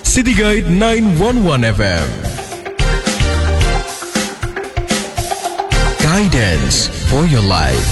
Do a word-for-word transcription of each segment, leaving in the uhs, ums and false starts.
City Guide nine one one F M. Guidance for your life.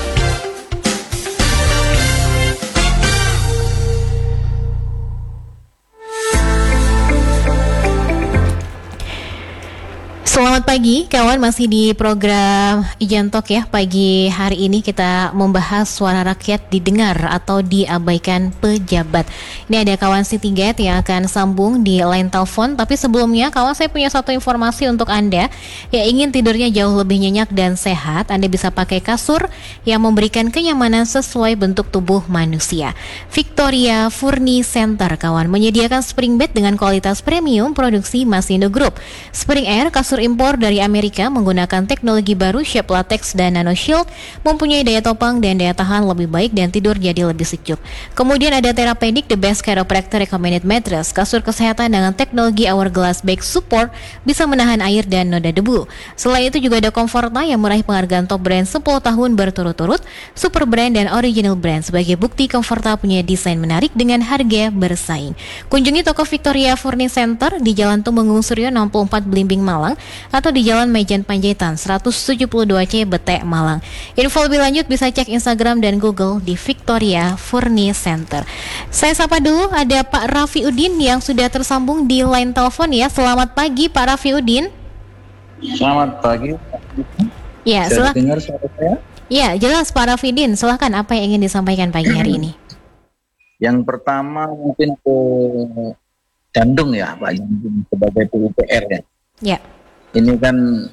Selamat pagi kawan, masih di program Ijan Talk ya. Pagi hari ini kita membahas suara rakyat didengar atau diabaikan pejabat. Ini ada kawan City Guide yang akan sambung di line telepon. Tapi sebelumnya kawan, saya punya satu informasi untuk Anda yang ingin tidurnya jauh lebih nyenyak dan sehat. Anda bisa pakai kasur yang memberikan kenyamanan sesuai bentuk tubuh manusia. Victoria Furni Center kawan menyediakan spring bed dengan kualitas premium produksi Masindo Group. Spring Air, kasur impor dari Amerika menggunakan teknologi baru shape latex dan nano shield, mempunyai daya topang dan daya tahan lebih baik dan tidur jadi lebih sejuk. Kemudian ada Therapeutic, the best chiropractor recommended mattress, kasur kesehatan dengan teknologi Hourglass Back Support, bisa menahan air dan noda debu. Selain itu juga ada Comforta yang meraih penghargaan top brand sepuluh tahun berturut-turut, super brand dan original brand. Sebagai bukti, Comforta punya desain menarik dengan harga bersaing. Kunjungi toko Victoria Furni Center di Jalan Tumenggung Suryo enam puluh empat Blimbing Malang atau di Jalan Mejen Panjaitan seratus tujuh puluh dua C Bete Malang. Info lebih lanjut bisa cek Instagram dan Google di Victoria Furni Center. Saya sapa dulu, ada Pak Raffi Udin yang sudah tersambung di line telepon ya. Selamat pagi Pak Raffi Udin. Selamat pagi. Ya, Bisa silakan. dengar suara saya? Ya, jelas Pak Raffi Udin. Silahkan, apa yang ingin disampaikan pagi hari ini? Yang pertama mungkin ke Dandung ya, Pak Dandung sebagai P U P R ya. Ya. Ini kan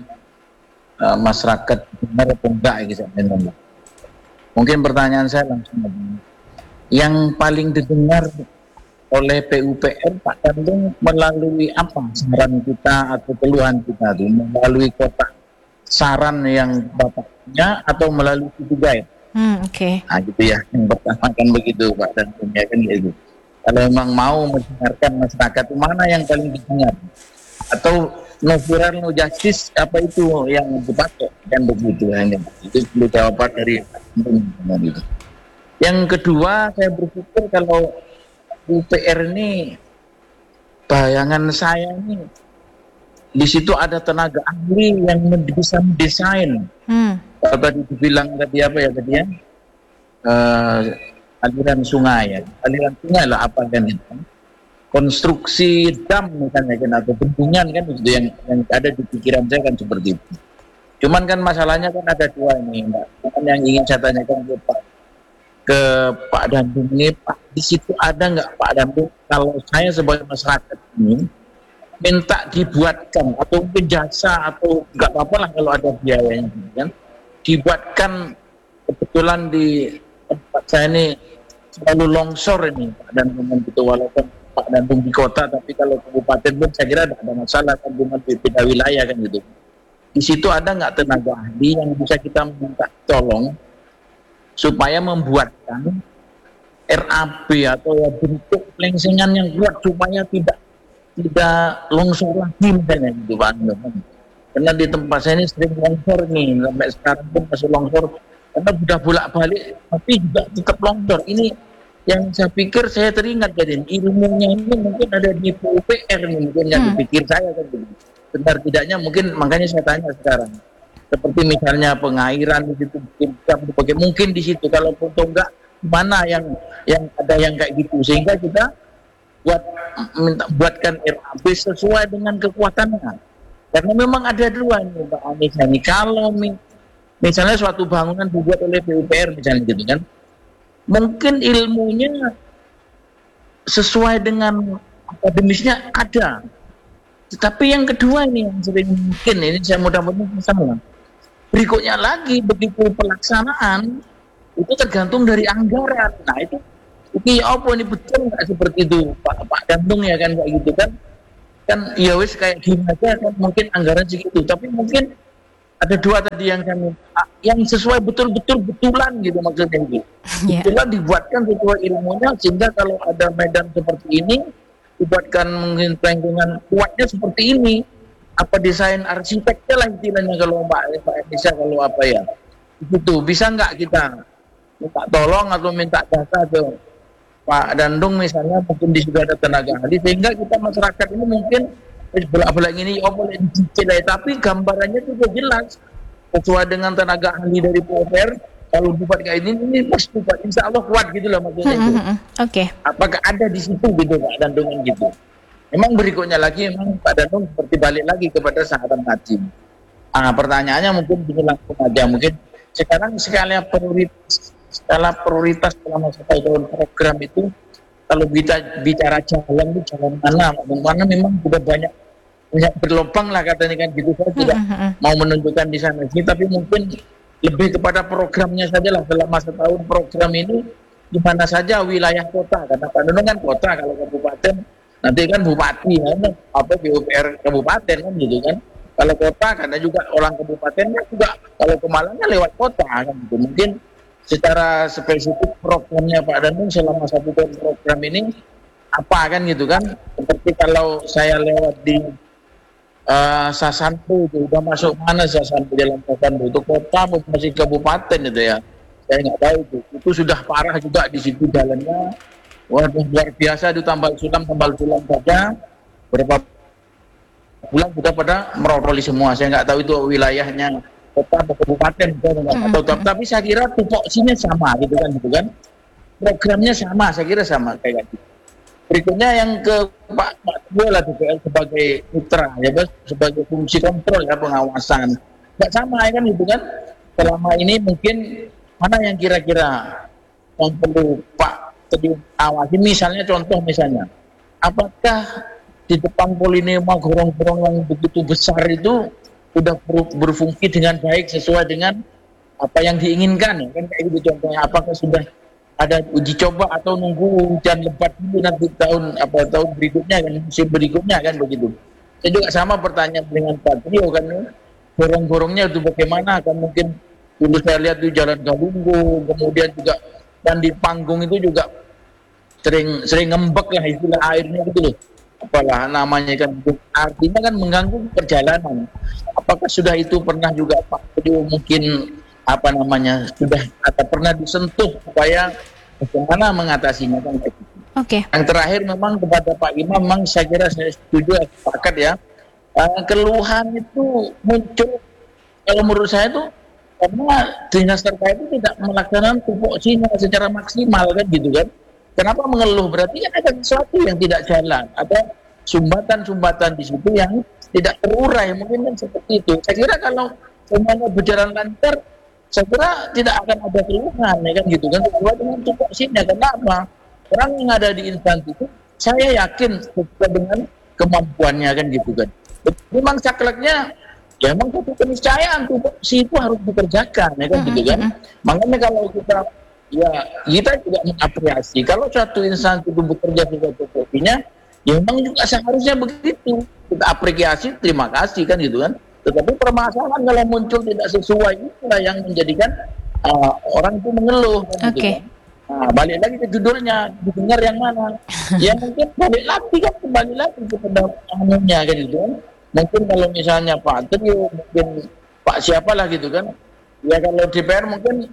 uh, masyarakat benar atau enggak gitu. Mungkin pertanyaan saya langsung aja. Yang paling didengar oleh P U P R Pak Dandung melalui apa saran kita atau keluhan kita itu? Melalui kotak saran yang Bapak punya atau melalui City Guide? Hmm, oke. Okay. Nah gitu ya, yang pertama kan begitu Pak Dandung ya kan gitu. Kalau memang mau mendengarkan masyarakat, mana yang paling didengar? Atau no viral no justice, apa itu yang dipakai kan begitu hanya itu perlu jawaban dari itu. Yang kedua, saya berpikir kalau U P R ini, bayangan saya ini di situ ada tenaga ahli yang bisa mendesain. Hmm. Kalau tadi dibilang tadi apa ya tadi ya uh, aliran sungai ya, aliran sungai lah apa kan itu. Konstruksi dam misalnya kan atau bendungan kan itu yang yang ada di pikiran saya kan seperti itu. Cuman kan masalahnya kan ada dua ini Mbak. Kan yang ingin saya tanyakan ke Pak ke Pak Dandung ini, Pak, di situ ada nggak Pak Dandung kalau saya sebagai masyarakat ini minta dibuatkan atau mungkin jasa atau nggak apa-apa lah kalau ada biayanya kan dibuatkan, kebetulan di tempat saya ini selalu longsor ini Pak Dandung gitu, walaupun Pak Dandung di kota, tapi kalau kabupaten pun saya kira tidak ada masalah kan dengan beda wilayah kan gitu. Di situ ada nggak tenaga ahli yang bisa kita minta tolong supaya membuatkan R A B atau ya bentuk pelengsengan yang kuat supaya tidak tidak longsor lagi misalnya gitu Pak Dandung. Karena di tempat saya ini sering longsor nih, sampai sekarang pun masih longsor karena sudah bolak-balik tapi juga tetap longsor. Ini yang saya pikir saya teringat jadi ilmunya ini mungkin ada di P U P R nih, mungkin yang hmm. dipikir saya kan benar tidaknya mungkin, makanya saya tanya sekarang seperti misalnya pengairan di situ mungkin, mungkin di situ kalau pun enggak mana yang yang ada yang kayak gitu sehingga kita buat minta buatkan R A B sesuai dengan kekuatannya, karena memang ada dua nih Pak Anies ini, kalau misalnya suatu bangunan dibuat oleh P U P R misalnya gitu kan, mungkin ilmunya sesuai dengan akademisnya ada, tetapi yang kedua ini yang sering mungkin ini saya mudah-mudahan sama. Berikutnya lagi begitu pelaksanaan itu tergantung dari anggaran. Nah itu ini apa ini betul nggak seperti itu Pak Pak Dandung ya kan kayak gitu kan kan ya wis kayak gini aja kan mungkin anggaran segitu, tapi mungkin ada dua tadi yang kami yang sesuai betul-betul betulan gitu maksudnya gitu. Yeah. Betulan dibuatkan sesuai ilmunya sehingga kalau ada medan seperti ini dibuatkan mungkin lingkungan kuatnya seperti ini. Apa desain arsiteknya lah istilahnya kalau Mbak Mbak Indonesia kalau apa ya. Begitu bisa nggak kita minta tolong atau minta jasa tuh Pak Dandung misalnya mungkin di situ ada tenaga ahli sehingga kita masyarakat ini mungkin bolak-balik ini oh boleh dicicil ya, tapi gambarannya juga jelas sesuai dengan tenaga ahli dari P U P R. Kalau buat kayak ini ini pasti Pak, insya Allah kuat gitu lah maksudnya itu. Oke. Okay. Apakah ada di situ gitu Pak Dandung gitu? Memang berikutnya lagi memang Pak Dandung seperti balik lagi kepada sahabat Najib. Ah, pertanyaannya mungkin begini langsung aja, mungkin sekarang sekali prioritas skala prioritas selama satu tahun program itu kalau kita bicara jalan itu jalan mana, mana memang sudah banyak banyak berlubang lah katanya kan gitu. Saya tidak mau menunjukkan di sana sih, tapi mungkin lebih kepada programnya saja lah selama setahun program ini di mana saja wilayah kota, karena Pak Dandung kan kota, kalau kabupaten nanti kan bupati kan apa P U P R kabupaten kan gitu kan. Kalau kota karena juga orang kabupatennya juga kalau ke Malangnya lewat kota kan gitu. Mungkin secara spesifik programnya Pak Dandung selama satu tahun program ini apa kan gitu kan. Seperti kalau saya lewat di uh, Sasanpu itu udah masuk mana Sasanpu, dalam Sasanpu itu kota masih kabupaten itu ya. Saya nggak tahu itu. Itu sudah parah juga di situ jalannya. Waduh luar biasa itu tambal sulam tambal sulam saja. Berapa bulan sudah pada merotoli semua. Saya nggak tahu itu wilayahnya kota atau kabupaten, saya nggak tahu. Mm-hmm. Tapi saya kira tupoksinya sama gitu kan, gitu kan. Programnya sama, saya kira sama kayak gitu. Berikutnya yang ke Pak Pak Bola D P R sebagai mitra, ya bos, sebagai fungsi kontrol ya pengawasan. Nggak sama ya kan gitu kan. Selama ini mungkin mana yang kira-kira yang perlu Pak tadi awasi, misalnya contoh misalnya, apakah di depan Polinema gorong-gorong yang begitu besar itu sudah ber, berfungsi dengan baik sesuai dengan apa yang diinginkan ya kan kayak gitu contohnya. Apakah sudah ada uji coba atau nunggu hujan lebat dulu nanti tahun apa tahun berikutnya kan musim berikutnya kan begitu. Saya juga sama pertanyaan dengan Pak Trio kan, gorong-gorongnya itu bagaimana kan, mungkin dulu saya lihat di Jalan Galunggung, kemudian juga dan di panggung itu juga sering sering ngembek lah istilah airnya gitu loh. Apalah namanya kan, artinya kan mengganggu perjalanan. Apakah sudah itu pernah juga Pak Trio mungkin apa namanya sudah atau pernah disentuh supaya bagaimana mengatasinya kan kayak gitu. Oke. Okay. Yang terakhir memang kepada Pak Imam, memang saya kira saya setuju sepakat ya. Uh, keluhan itu muncul kalau menurut saya itu karena dinas terkait itu tidak melaksanakan tupoksinya secara maksimal kan gitu kan. Kenapa mengeluh? Berarti kan ada sesuatu yang tidak jalan, ada sumbatan-sumbatan di situ yang tidak terurai, mungkin kan seperti itu. Saya kira kalau semuanya berjalan lancar, saya kira tidak akan ada keluhan, ya kan gitu kan. Sesuai dengan tupoksinya. Kenapa? Orang yang ada di instansi itu, saya yakin sesuai dengan kemampuannya kan gitu kan. Memang sakleknya, ya memang satu keniscayaan tupoksi itu harus dikerjakan, ya kan gitu kan. Makanya kalau kita ya kita juga mengapresiasi kalau suatu instansi itu bekerja sesuai tupoksinya, ya memang juga seharusnya begitu. Kita apresiasi, terima kasih kan gitu kan. Tetapi permasalahan kalau muncul tidak sesuai itulah yang menjadikan uh, orang itu mengeluh kan gitu kan. Nah, balik lagi ke judulnya, didengar yang mana? Ya mungkin balik lagi kan kembali lagi kepada anunya kan gitu kan. Mungkin kalau misalnya Pak Trio, mungkin Pak siapalah gitu kan. Ya kalau D P R mungkin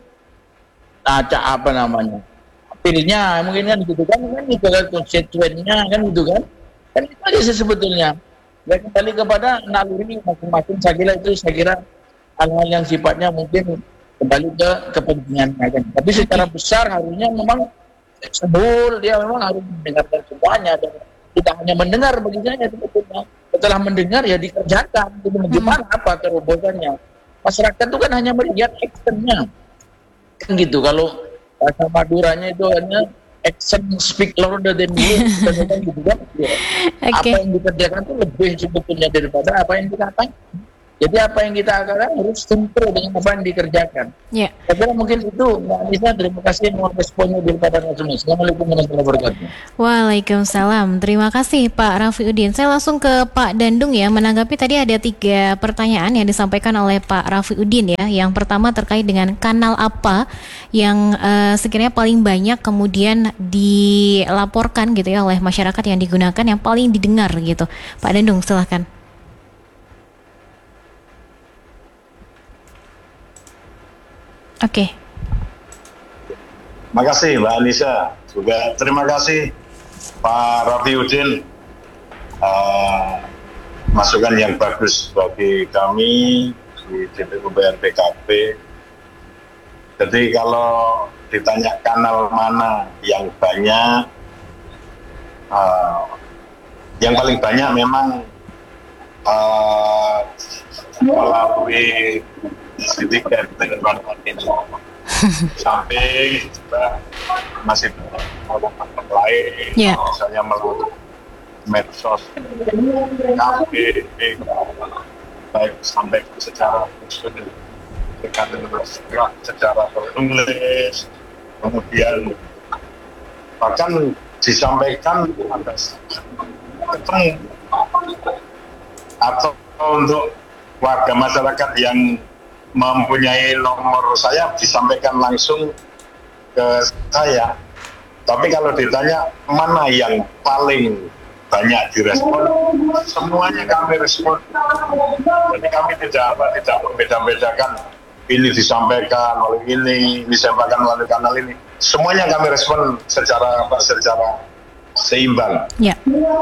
acak apa namanya? Pilihnya mungkin kan gitu kan, kan itu kan konstituennya kan gitu kan. Kan itu aja sih sebetulnya. Ya kembali kepada naluri masing-masing, saya kira itu saya kira hal-hal yang sifatnya mungkin kembali ke kepentingannya kan. Tapi secara besar harusnya memang sebul dia memang harus mendengarkan semuanya dan tidak hanya mendengar bagi saya sebetulnya. Setelah mendengar ya dikerjakan. Itu bagaimana hmm. apa terobosannya. Masyarakat itu kan hanya melihat actionnya. Kan gitu, kalau bahasa Maduranya itu hanya action speak louder than words gitu kan. Ya. Okay. Apa yang dikerjakan itu lebih sebetulnya daripada apa yang dikatakan. Jadi apa yang kita akan harus sempur dengan apa yang dikerjakan. Yeah. Saya kira mungkin itu Mbak Anissa, terima kasih mohon responnya daripada semua. Assalamualaikum warahmatullahi wabarakatuh. Waalaikumsalam. Terima kasih Pak Rafiuddin. Saya langsung ke Pak Dandung ya, menanggapi tadi ada tiga pertanyaan yang disampaikan oleh Pak Rafiuddin ya. Yang pertama terkait dengan kanal apa yang uh, sekiranya paling banyak kemudian dilaporkan gitu ya oleh masyarakat yang digunakan, yang paling didengar gitu. Pak Dandung silahkan. Oke. Okay. Makasih Mbak Anissa. Juga terima kasih Pak Rafiuddin, uh, masukan yang bagus bagi kami di D P U B R P K P. Jadi kalau ditanya kanal mana yang banyak, uh, yang paling banyak memang uh, melalui tiga dengan ini. Samping juga masih banyak lain, yeah. Misalnya melalui medsos, K P, baik sampai secara secara tertulis, kemudian bahkan disampaikan ada ketemu atau untuk warga masyarakat yang mempunyai nomor saya disampaikan langsung ke saya. Tapi kalau ditanya mana yang paling banyak direspon, semuanya kami respon. Jadi kami tidak apa tidak membeda-bedakan ini disampaikan oleh ini, disampaikan melalui kanal ini. Semuanya kami respon secara apa secara seimbang. Ya.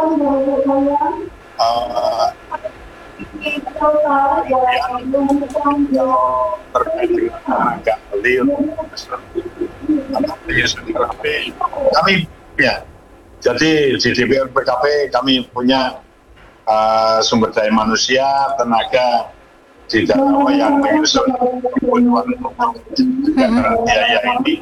Uh, terkait dengan agak beliau kami ya jadi di D P U B R P K P kami punya uh, sumber daya manusia, tenaga di dalam yang menyusun kebutuhan biaya ini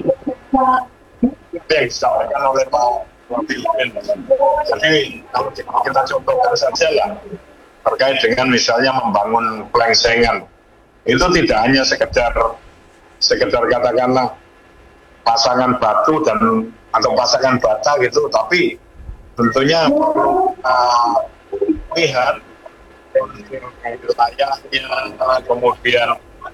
yang disampaikan oleh Pak Wabiluddin. Jadi kalau kita contohkan saja lah terkait dengan misalnya membangun pelengsengan, itu tidak hanya sekedar sekedar katakanlah pasangan batu dan atau pasangan bata gitu, tapi tentunya perlu uh, lihat wilayahnya, kemudian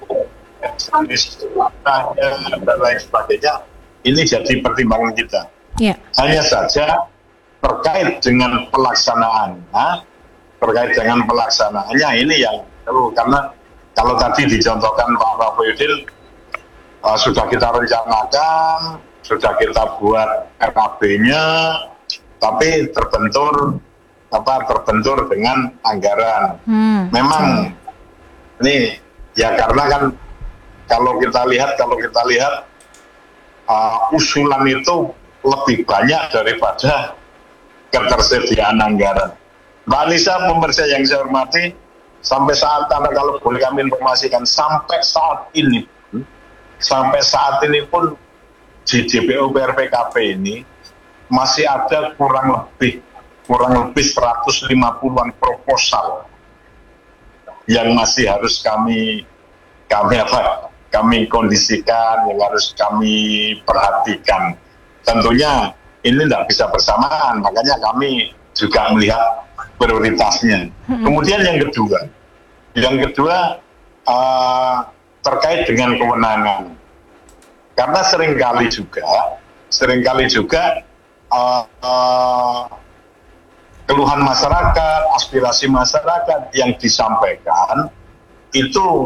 jenis tanahnya dan lain sebagainya. Ini jadi pertimbangan kita. Yeah. Hanya saja terkait dengan pelaksanaan. Nah, terkait dengan pelaksanaannya ini yang perlu, karena kalau tadi dicontohkan Pak Rafiuddin uh, sudah kita rencanakan, sudah kita buat R K B-nya, tapi terbentur apa terbentur dengan anggaran. Hmm. Memang ini ya karena kan kalau kita lihat kalau kita lihat uh, usulan itu lebih banyak daripada ketersediaan anggaran. Mbak Anissa, pemirsa yang saya hormati, sampai saat karena kalau boleh kami informasikan, sampai saat ini, sampai saat ini pun di D P U B R P K P ini masih ada kurang lebih kurang lebih seratus lima puluhan proposal yang masih harus kami kami apa kami kondisikan, yang harus kami perhatikan. Tentunya ini tidak bisa bersamaan, makanya kami juga melihat prioritasnya. Kemudian yang kedua, yang kedua uh, terkait dengan kewenangan, karena seringkali juga, seringkali juga uh, uh, keluhan masyarakat, aspirasi masyarakat yang disampaikan itu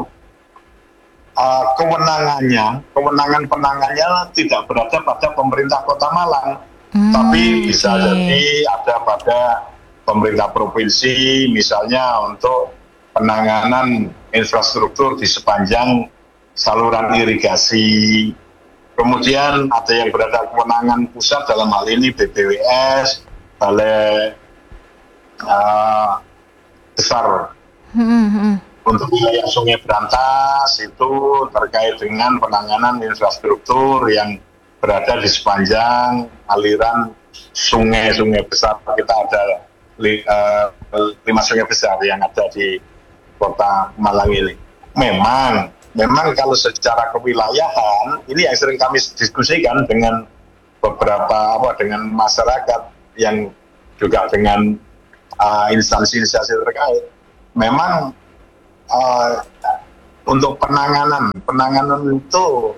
uh, kewenangannya, kewenangan penanganannya tidak berada pada pemerintah Kota Malang, hmm, tapi bisa okay. jadi ada pada pemerintah provinsi, misalnya untuk penanganan infrastruktur di sepanjang saluran irigasi. Kemudian ada yang berada kewenangan pusat dalam hal ini B P W S, Balai uh, Besar hmm. untuk wilayah Sungai Berantas, itu terkait dengan penanganan infrastruktur yang berada di sepanjang aliran sungai-sungai besar. Kita ada lima sungai besar yang ada di Kota Malang ini. Memang, memang kalau secara kewilayahan, ini yang sering kami diskusikan dengan beberapa apa dengan masyarakat yang juga dengan uh, instansi-instansi terkait. Memang uh, untuk penanganan, penanganan itu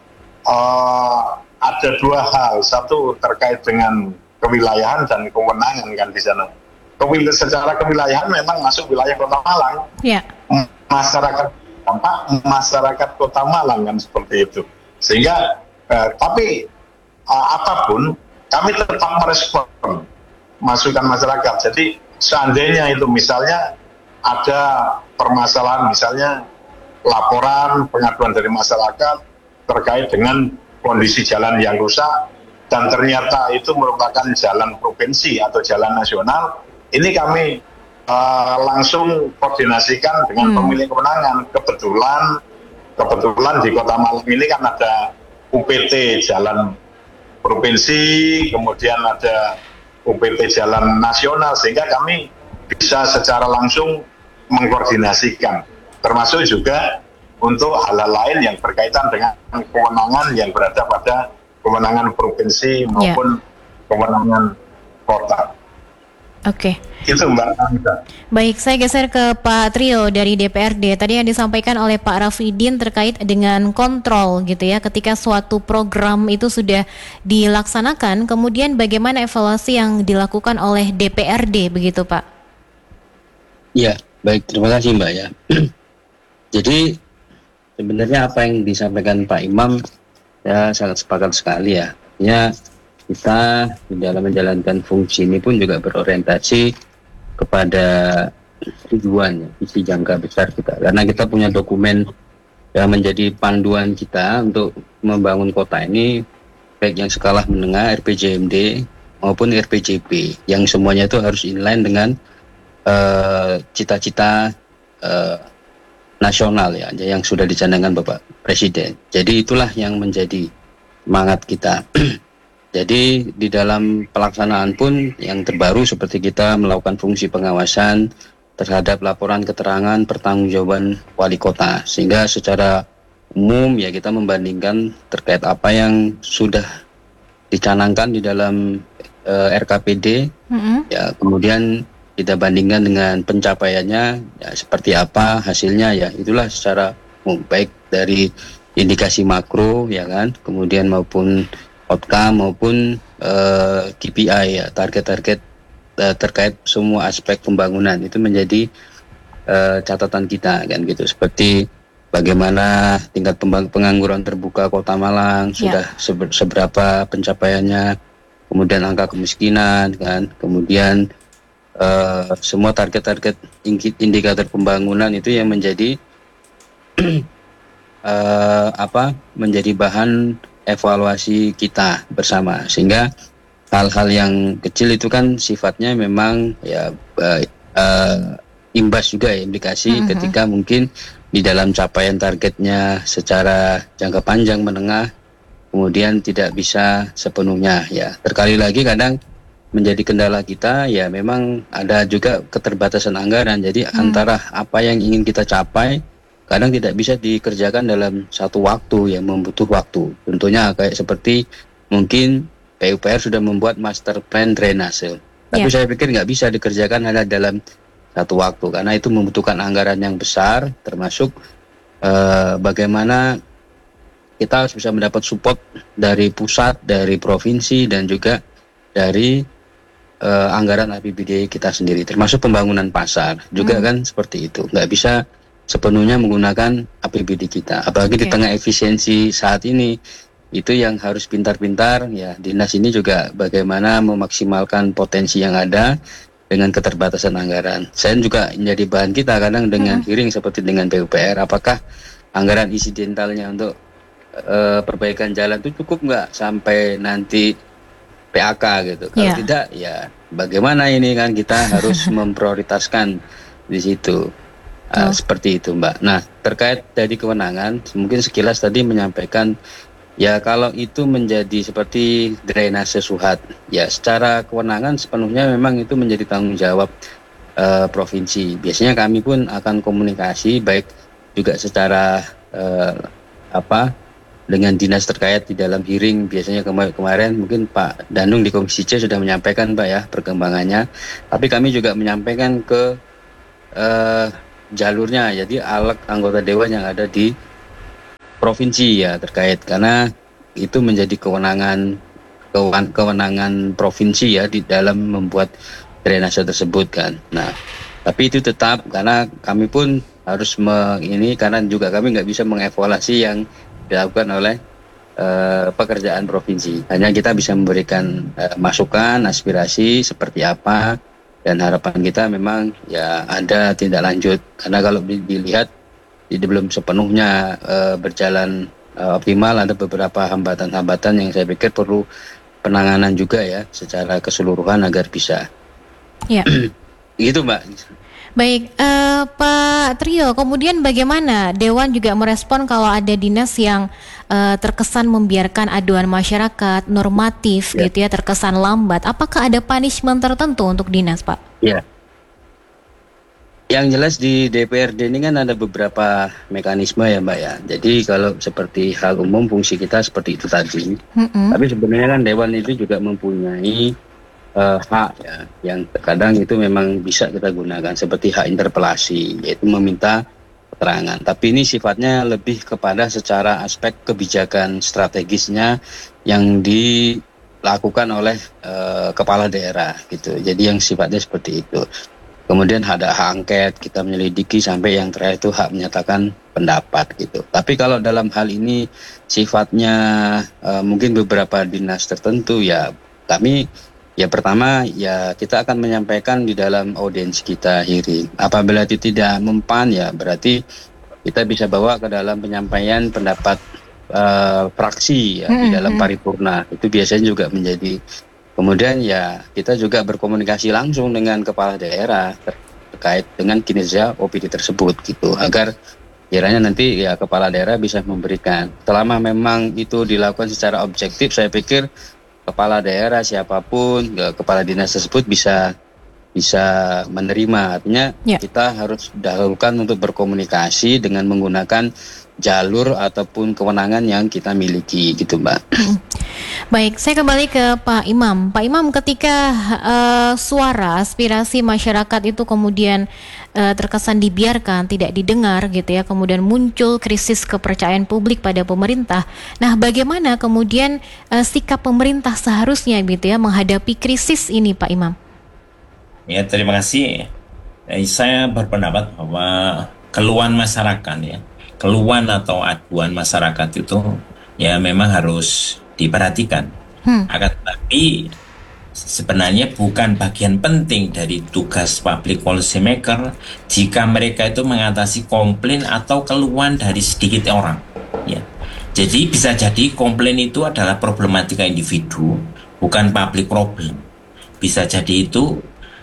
uh, ada dua hal. Satu terkait dengan kewilayahan dan kewenangan kan di sana. Kewil- secara kewilayahan memang masuk wilayah Kota Malang. Yeah. Masyarakat tampak masyarakat Kota Malang kan seperti itu. Sehingga eh, tapi eh, apapun kami tetap merespon masukan masyarakat. Jadi seandainya itu misalnya ada permasalahan, misalnya laporan pengaduan dari masyarakat terkait dengan kondisi jalan yang rusak dan ternyata itu merupakan jalan provinsi atau jalan nasional, ini kami uh, langsung koordinasikan dengan hmm. pemilik kewenangan. Kebetulan kebetulan di Kota Malang ini kan ada U P T jalan provinsi, kemudian ada U P T jalan nasional, sehingga kami bisa secara langsung mengkoordinasikan, termasuk juga untuk hal-hal lain yang berkaitan dengan kewenangan yang berada pada kewenangan provinsi maupun yeah. kewenangan kota. Oke. Okay. Itu Mbak Anita. Baik, saya geser ke Pak Trio dari D P R D. Tadi yang disampaikan oleh Pak Rafidin terkait dengan kontrol gitu ya, ketika suatu program itu sudah dilaksanakan, kemudian bagaimana evaluasi yang dilakukan oleh D P R D begitu Pak? Ya, baik, terima kasih Mbak ya. Jadi sebenarnya apa yang disampaikan Pak Imam ya sangat sepakat sekali ya. Ya, kita di dalam menjalankan fungsi ini pun juga berorientasi kepada tujuan, visi jangka besar kita. Karena kita punya dokumen yang menjadi panduan kita untuk membangun kota ini, baik yang skala menengah R P J M D maupun R P J P, yang semuanya itu harus inline dengan uh, cita-cita uh, nasional ya, yang sudah dicanangkan Bapak Presiden. Jadi itulah yang menjadi semangat kita. Jadi di dalam pelaksanaan pun yang terbaru seperti kita melakukan fungsi pengawasan terhadap laporan keterangan pertanggungjawaban wali kota, sehingga secara umum ya kita membandingkan terkait apa yang sudah dicanangkan di dalam uh, R K P D, mm-hmm. ya kemudian kita bandingkan dengan pencapaiannya ya seperti apa hasilnya, ya itulah secara umum, baik dari indikasi makro ya kan, kemudian maupun outcome maupun uh, K P I ya, target-target uh, terkait semua aspek pembangunan itu menjadi uh, catatan kita kan gitu, seperti bagaimana tingkat pengangguran terbuka Kota Malang sudah yeah. seberapa pencapaiannya, kemudian angka kemiskinan kan, kemudian Uh, semua target-target indikator pembangunan itu yang menjadi uh, apa menjadi bahan evaluasi kita bersama, sehingga hal-hal yang kecil itu kan sifatnya memang ya uh, uh, imbas juga ya, implikasi mm-hmm. ketika mungkin di dalam capaian targetnya secara jangka panjang menengah kemudian tidak bisa sepenuhnya ya. Terkali lagi kadang menjadi kendala kita ya memang ada juga keterbatasan anggaran. Jadi hmm. antara apa yang ingin kita capai kadang tidak bisa dikerjakan dalam satu waktu yang membutuh waktu. Tentunya kayak seperti mungkin P U P R sudah membuat master plan drainase, tapi yeah. saya pikir nggak bisa dikerjakan hanya dalam satu waktu karena itu membutuhkan anggaran yang besar, termasuk uh, bagaimana kita harus bisa mendapat support dari pusat, dari provinsi, dan juga dari Uh, anggaran A P B D kita sendiri, termasuk pembangunan pasar juga hmm. kan seperti itu, nggak bisa sepenuhnya menggunakan A P B D kita, apalagi okay. di tengah efisiensi saat ini. Itu yang harus pintar-pintar ya, dinas ini juga bagaimana memaksimalkan potensi yang ada dengan keterbatasan anggaran. Saya juga menjadi bahan kita kadang dengan hmm. hearing seperti dengan P U P R, apakah anggaran insidentalnya untuk uh, perbaikan jalan itu cukup nggak sampai nanti P A K gitu. Kalau yeah. tidak ya bagaimana ini kan, kita harus memprioritaskan di situ. Uh, oh. Seperti itu Mbak. Nah terkait dari kewenangan, mungkin sekilas tadi menyampaikan ya kalau itu menjadi seperti drainase Suhat ya, secara kewenangan sepenuhnya memang itu menjadi tanggung jawab uh, provinsi. Biasanya kami pun akan komunikasi baik juga secara uh, apa dengan dinas terkait di dalam hearing. Biasanya kemar- kemarin mungkin Pak Danung di Komisi C sudah menyampaikan Pak ya perkembangannya, tapi kami juga menyampaikan ke uh, jalurnya, jadi alat anggota dewan yang ada di provinsi ya terkait, karena itu menjadi kewenangan kewen- kewenangan provinsi ya di dalam membuat drainase tersebut kan. Nah tapi itu tetap karena kami pun harus me- ini karena juga kami nggak bisa mengevaluasi yang dilakukan oleh uh, pekerjaan provinsi. Hanya kita bisa memberikan uh, masukan, aspirasi seperti apa, dan harapan kita memang ya ada tindak lanjut. Karena kalau dilihat ini belum sepenuhnya uh, berjalan uh, optimal, ada beberapa hambatan-hambatan yang saya pikir perlu penanganan juga ya secara keseluruhan agar bisa. Ya. Gitu Mbak. Baik, uh, Pak Trio, kemudian bagaimana Dewan juga merespon kalau ada dinas yang uh, terkesan membiarkan aduan masyarakat normatif ya. gitu ya, terkesan lambat. Apakah ada punishment tertentu untuk dinas, Pak? Ya. Yang jelas di D P R D ini kan ada beberapa mekanisme ya Mbak ya. Jadi kalau seperti hal umum fungsi kita seperti itu tadi. Mm-hmm. Tapi sebenarnya kan Dewan itu juga mempunyai Uh, hak ya, yang terkadang itu memang bisa kita gunakan seperti hak interpelasi, yaitu meminta keterangan. Tapi ini sifatnya lebih kepada secara aspek kebijakan strategisnya yang dilakukan oleh uh, kepala daerah gitu. Jadi yang sifatnya seperti itu. Kemudian ada hak angket, kita menyelidiki, sampai yang terakhir itu hak menyatakan pendapat gitu. Tapi kalau dalam hal ini sifatnya uh, mungkin beberapa dinas tertentu ya kami ya pertama ya kita akan menyampaikan di dalam audiens kita hearing. Apabila itu tidak mempan ya berarti kita bisa bawa ke dalam penyampaian pendapat uh, fraksi ya mm-hmm. di dalam paripurna. Itu biasanya juga menjadi. Kemudian ya kita juga berkomunikasi langsung dengan kepala daerah terkait dengan kinerja O P D tersebut gitu agar kiranya nanti ya kepala daerah bisa memberikan. Selama memang itu dilakukan secara objektif, saya pikir kepala daerah siapapun, kepala dinas tersebut bisa bisa menerima. Artinya ya. Kita harus dahulukan untuk berkomunikasi dengan menggunakan jalur ataupun kewenangan yang kita miliki gitu Mbak. Baik, saya kembali ke Pak Imam. Pak Imam, ketika uh, suara aspirasi masyarakat itu kemudian uh, terkesan dibiarkan, tidak didengar gitu ya, kemudian muncul krisis kepercayaan publik pada pemerintah. Nah, bagaimana kemudian uh, sikap pemerintah seharusnya gitu ya menghadapi krisis ini, Pak Imam? Ya, terima kasih. Eh, saya berpendapat bahwa keluhan masyarakat ya, keluhan atau aduan masyarakat itu ya memang harus diperhatikan. Hmm. Akan tetapi sebenarnya bukan bagian penting dari tugas public policy maker jika mereka itu mengatasi komplain atau keluhan dari sedikit orang. Ya. Jadi bisa jadi komplain itu adalah problematika individu, bukan public problem. Bisa jadi itu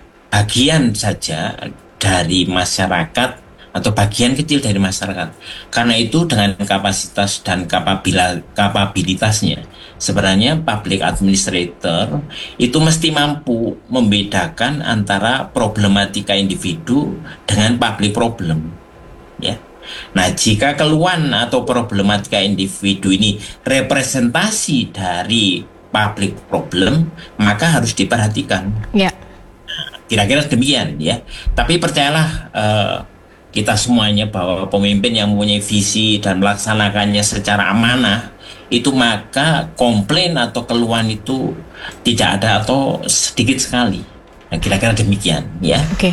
bagian saja dari masyarakat atau bagian kecil dari masyarakat. Karena itu dengan kapasitas dan kapabila, kapabilitasnya sebenarnya public administrator itu mesti mampu membedakan antara problematika individu dengan public problem ya. Nah, jika keluhan atau problematika individu ini representasi dari public problem, maka harus diperhatikan ya. Kira-kira demikian ya. Tapi percayalah uh, kita semuanya bahwa pemimpin yang mempunyai visi dan melaksanakannya secara amanah itu maka komplain atau keluhan itu tidak ada atau sedikit sekali. Nah, kira-kira demikian ya. Oke. Okay.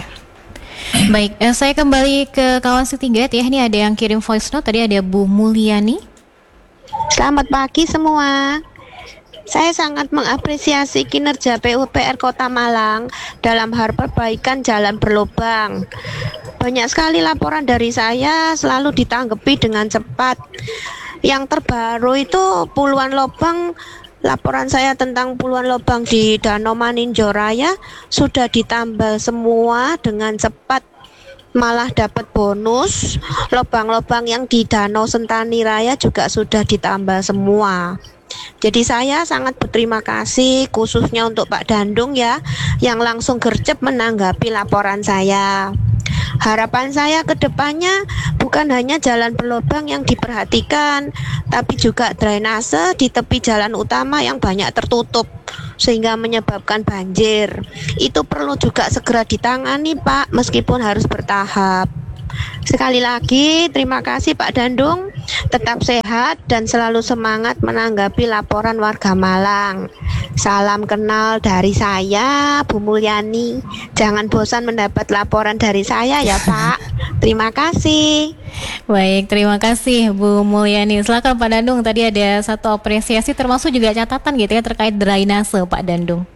Baik, eh, saya kembali ke kawan Setinggat ya. Ini ada yang kirim voice note tadi, ada Bu Mulyani. Selamat pagi semua. Saya sangat mengapresiasi kinerja P U P R Kota Malang dalam hal perbaikan jalan berlubang. Banyak sekali laporan dari saya selalu ditanggapi dengan cepat. Yang terbaru itu puluhan lubang, laporan saya tentang puluhan lubang di Danau Maninjo Raya sudah ditambal semua dengan cepat. Malah dapat bonus, lubang-lubang yang di Danau Sentani Raya juga sudah ditambal semua. Jadi saya sangat berterima kasih khususnya untuk Pak Dandung ya, yang langsung gercep menanggapi laporan saya. Harapan saya ke depannya bukan hanya jalan berlubang yang diperhatikan, tapi juga drainase di tepi jalan utama yang banyak tertutup sehingga menyebabkan banjir. Itu perlu juga segera ditangani Pak, meskipun harus bertahap. Sekali lagi terima kasih Pak Dandung. Tetap sehat dan selalu semangat menanggapi laporan warga Malang. Salam kenal dari saya, Bu Mulyani. Jangan bosan mendapat laporan dari saya ya Pak. Terima kasih. Baik, terima kasih Bu Mulyani. Silakan Pak Dandung, tadi ada satu apresiasi termasuk juga catatan gitu ya terkait drainase Pak Dandung.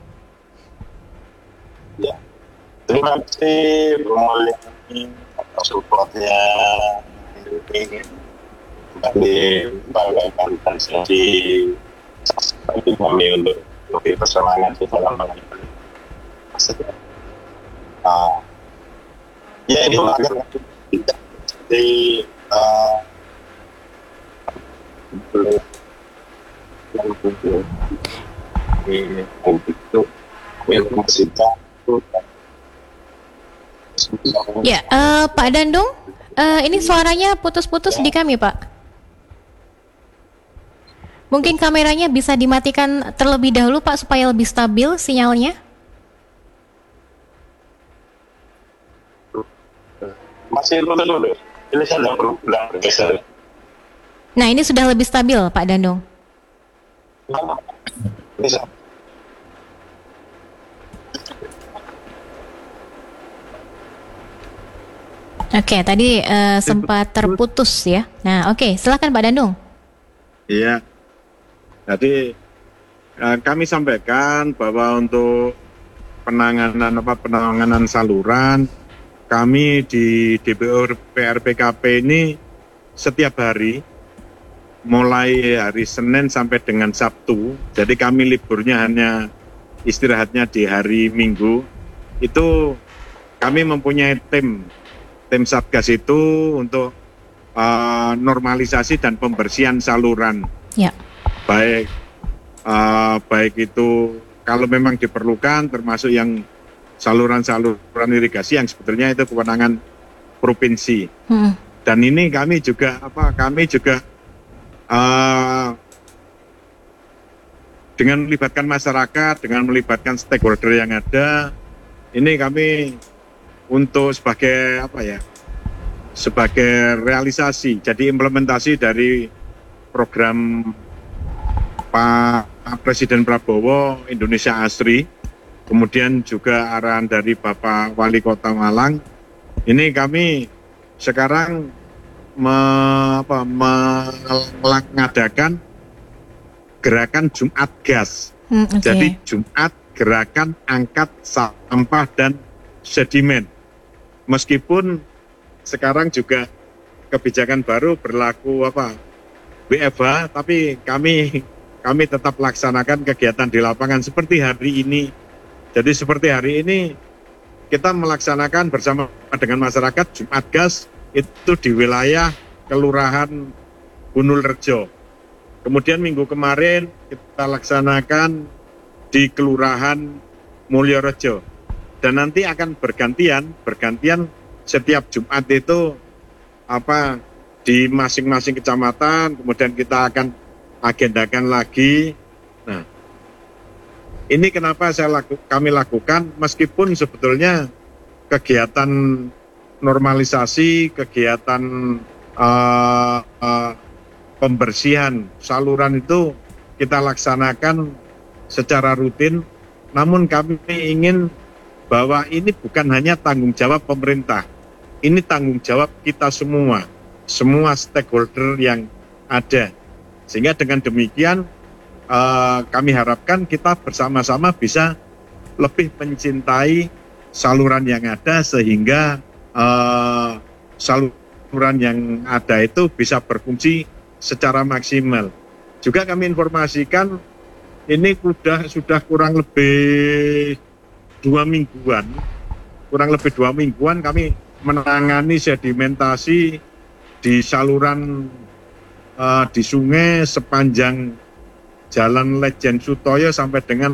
Ya. Terima kasih Bu Mulyani atas supportnya ini kami banggakan dan jadi bagi kami untuk lebih bersemangat di dalam menghadapi uh, ya itu agar tidak jadi uh, yang itu itu informasi Ya, uh, Pak Dandung, uh, ini suaranya putus-putus di kami, Pak. Mungkin kameranya bisa dimatikan terlebih dahulu, Pak, supaya lebih stabil sinyalnya. Masih dulu, ini saya perlu bergeser. Nah, ini sudah lebih stabil, Pak Dandung. Bisa. Oke, tadi uh, sempat terputus ya. Nah, oke, silakan Pak Dandung. Iya, jadi uh, kami sampaikan bahwa untuk penanganan apa penanganan saluran kami di D P U P R P K P ini setiap hari, mulai hari Senin sampai dengan Sabtu. Jadi kami liburnya hanya istirahatnya di hari Minggu. Itu kami mempunyai tim. Tim Satgas itu untuk uh, normalisasi dan pembersihan saluran. Ya. Baik uh, baik itu kalau memang diperlukan, termasuk yang saluran-saluran irigasi yang sebetulnya itu kewenangan provinsi. Hmm. Dan ini kami juga apa? Kami juga uh, dengan melibatkan masyarakat, dengan melibatkan stakeholder yang ada, ini kami untuk sebagai apa ya, sebagai realisasi, jadi implementasi dari program Pak Presiden Prabowo Indonesia Asri, kemudian juga arahan dari Bapak Wali Kota Malang. Ini kami sekarang me, apa, mengadakan gerakan Jumat Gas. Hmm, okay. Jadi Jumat gerakan angkat sampah dan sedimen. Meskipun sekarang juga kebijakan baru berlaku apa W F H, tapi kami kami tetap laksanakan kegiatan di lapangan seperti hari ini. Jadi seperti hari ini kita melaksanakan bersama dengan masyarakat Jumat Gas itu di wilayah Kelurahan Gunul Rejo. Kemudian minggu kemarin kita laksanakan di Kelurahan Mulyo Rejo. Dan nanti akan bergantian, bergantian setiap Jumat itu apa di masing-masing kecamatan, kemudian kita akan agendakan lagi. Nah, ini kenapa saya laku, kami lakukan, meskipun sebetulnya kegiatan normalisasi, kegiatan uh, uh, pembersihan saluran itu kita laksanakan secara rutin, namun kami ingin bahwa ini bukan hanya tanggung jawab pemerintah, ini tanggung jawab kita semua, semua stakeholder yang ada. Sehingga dengan demikian uh, kami harapkan kita bersama-sama bisa lebih mencintai saluran yang ada, sehingga uh, saluran yang ada itu bisa berfungsi secara maksimal. Juga kami informasikan ini sudah sudah kurang lebih dua mingguan, kurang lebih dua mingguan kami menangani sedimentasi di saluran uh, di sungai sepanjang Jalan Lejen Sutoyo sampai dengan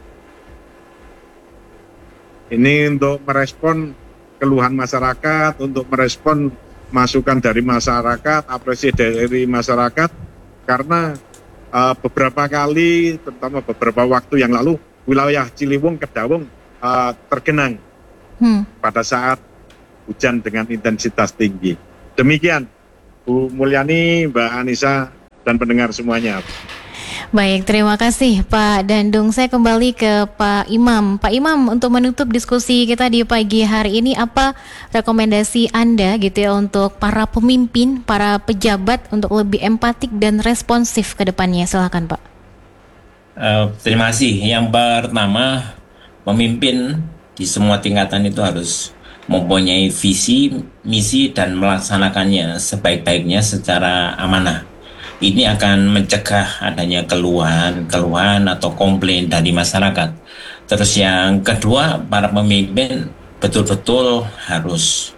ini untuk merespon keluhan masyarakat, untuk merespon masukan dari masyarakat, apresiasi dari masyarakat, karena uh, beberapa kali, terutama beberapa waktu yang lalu, wilayah Ciliwung, Kedawung Uh, tergenang hmm. pada saat hujan dengan intensitas tinggi. Demikian. Bu Mulyani, Mbak Anissa, dan pendengar semuanya. Baik, terima kasih Pak Dandung. Saya kembali ke Pak Imam. Pak Imam, untuk menutup diskusi kita di pagi hari ini, apa rekomendasi Anda gitu ya untuk para pemimpin, para pejabat untuk lebih empatik dan responsif ke depannya? Silakan Pak. Uh, terima kasih. Yang pertama, pemimpin di semua tingkatan itu harus mempunyai visi, misi, dan melaksanakannya sebaik-baiknya secara amanah. Ini akan mencegah adanya keluhan-keluhan atau komplain dari masyarakat. Terus yang kedua, para pemimpin betul-betul harus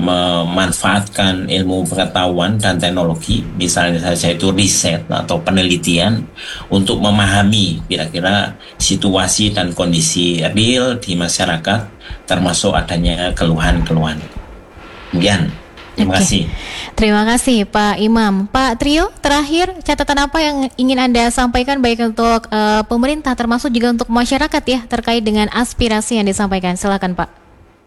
memanfaatkan ilmu pengetahuan dan teknologi, misalnya saja itu riset atau penelitian, untuk memahami kira-kira situasi dan kondisi real di masyarakat, termasuk adanya keluhan-keluhan. Kemudian, terima Oke. kasih. Terima kasih Pak Imam. Pak Trio, terakhir catatan apa yang ingin Anda sampaikan baik untuk uh, pemerintah termasuk juga untuk masyarakat ya terkait dengan aspirasi yang disampaikan? Silakan Pak.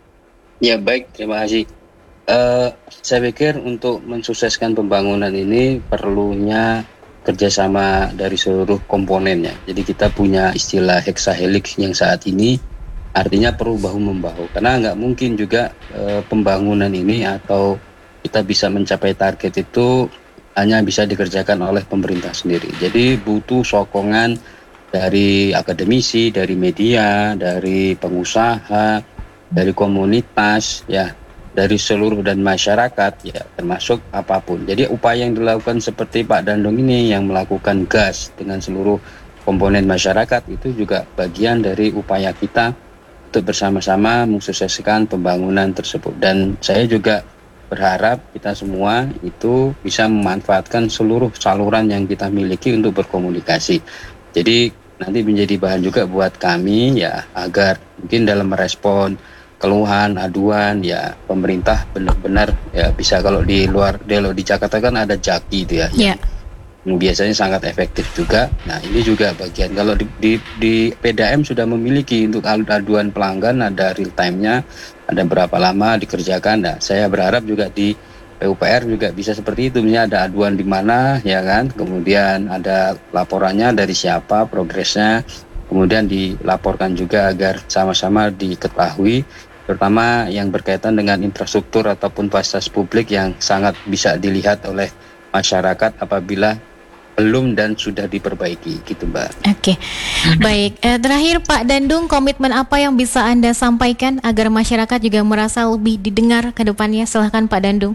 Ya baik, terima kasih. Uh, saya pikir untuk mensukseskan pembangunan ini perlunya kerjasama dari seluruh komponennya. Jadi kita punya istilah hexahelix yang saat ini artinya perlu bahu-membahu. Karena nggak mungkin juga uh, pembangunan ini atau kita bisa mencapai target itu hanya bisa dikerjakan oleh pemerintah sendiri. Jadi butuh sokongan dari akademisi, dari media, dari pengusaha, dari komunitas, ya, dari seluruh dan masyarakat, ya, termasuk apapun. Jadi upaya yang dilakukan seperti Pak Dandung ini yang melakukan gas dengan seluruh komponen masyarakat itu juga bagian dari upaya kita untuk bersama-sama mensukseskan pembangunan tersebut. Dan saya juga berharap kita semua itu bisa memanfaatkan seluruh saluran yang kita miliki untuk berkomunikasi. Jadi nanti menjadi bahan juga buat kami ya, agar mungkin dalam merespon keluhan, aduan, ya pemerintah benar-benar ya bisa, kalau di luar, kalau di Jakarta kan ada Jaki itu ya, Yeah. yang biasanya sangat efektif juga. Nah ini juga bagian, kalau di, di, di P D A M sudah memiliki untuk aduan pelanggan, ada real time-nya, ada berapa lama dikerjakan. Nah saya berharap juga di P U P R juga bisa seperti itu, misalnya ada aduan di mana ya kan, kemudian ada laporannya dari siapa, progresnya, kemudian dilaporkan juga agar sama-sama diketahui, terutama yang berkaitan dengan infrastruktur ataupun fasilitas publik yang sangat bisa dilihat oleh masyarakat apabila belum dan sudah diperbaiki, gitu Mbak. Oke, baik. Eh, terakhir Pak Dandung, komitmen apa yang bisa Anda sampaikan agar masyarakat juga merasa lebih didengar ke depannya? Silahkan Pak Dandung.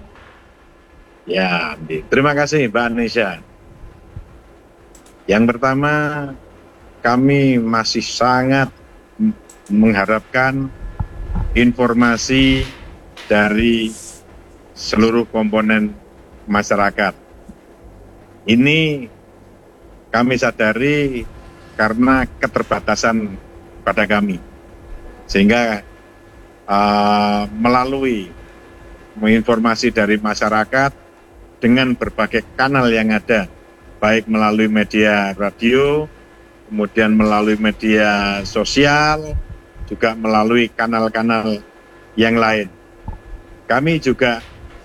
Ya, terima kasih Mbak Anissa. Yang pertama, kami masih sangat mengharapkan informasi dari seluruh komponen masyarakat. Ini kami sadari karena keterbatasan pada kami, sehingga uh, melalui informasi dari masyarakat dengan berbagai kanal yang ada, baik melalui media radio, kemudian melalui media sosial, juga melalui kanal-kanal yang lain. Kami juga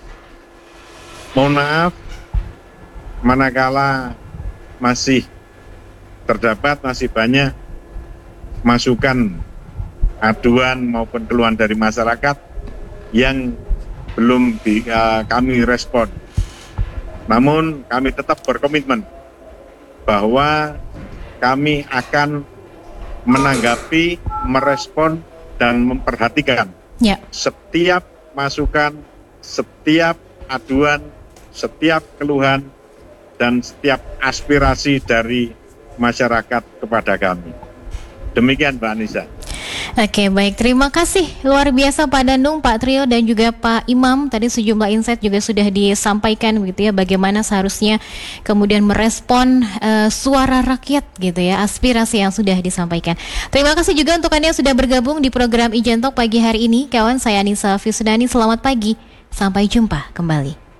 mohon maaf manakala masih terdapat, masih banyak masukan, aduan maupun keluhan dari masyarakat yang belum di, uh, kami respon. Namun kami tetap berkomitmen bahwa kami akan menanggapi, merespon, dan memperhatikan Ya. setiap masukan, setiap aduan, setiap keluhan, dan setiap aspirasi dari masyarakat kepada kami. Demikian Mbak Anissa. Oke, baik. Terima kasih luar biasa Pak Dandung, Pak Trio, dan juga Pak Imam. Tadi sejumlah insight juga sudah disampaikan begitu ya, bagaimana seharusnya kemudian merespon uh, suara rakyat gitu ya, aspirasi yang sudah disampaikan. Terima kasih juga untuk Anda yang sudah bergabung di program Ijen Talk pagi hari ini. Kawan, saya Anissa Fisudani, selamat pagi. Sampai jumpa kembali.